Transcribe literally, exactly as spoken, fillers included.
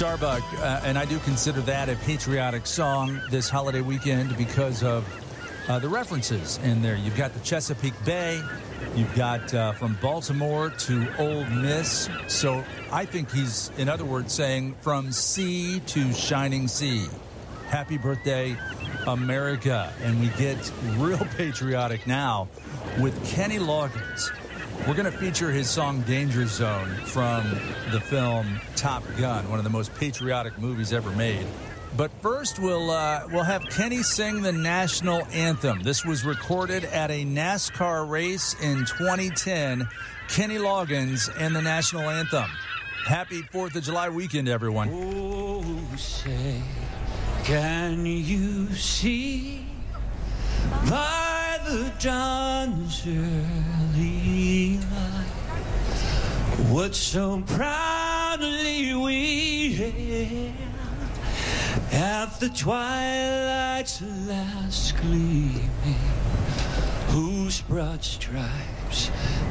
Starbuck, uh, and I do consider that a patriotic song this holiday weekend because of uh, the references in there. You've got the Chesapeake Bay. You've got uh, from Baltimore to Ole Miss. So I think he's, in other words, saying from sea to shining sea. Happy birthday, America. And we get real patriotic now with Kenny Loggins. We're going to feature his song Danger Zone from the film Top Gun, one of the most patriotic movies ever made. But first, we'll uh, we'll have Kenny sing the national anthem. This was recorded at a NASCAR race in twenty ten. Kenny Loggins and the national anthem. Happy fourth of July weekend, everyone. Oh, say, can you see by the dawn's early light what so proudly we hailed at the twilight's last gleaming, whose broad stripes